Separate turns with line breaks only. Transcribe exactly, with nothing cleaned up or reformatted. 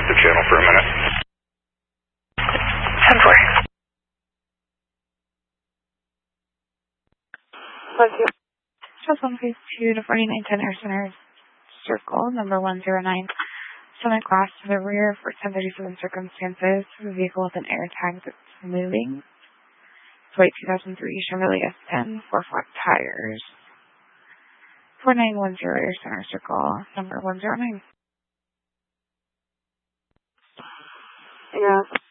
the channel for a minute.
ten four.
Thank you. Just one phase two to forty-nine ten Air Center Circle, number one zero nine. Summit glass to the rear for ten thirty-seven circumstances. The vehicle with an air tag that's moving. It's white two thousand three Chevrolet S ten, four flat tires. four nine one zero Air Center Circle, number one zero nine.
Yeah.